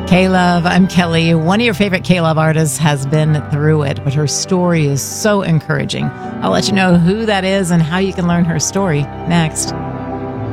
K-Love, I'm Kelly. One of your favorite K-Love artists has been through it, but her story is so encouraging. I'll let you know who that is and how you can learn her story next.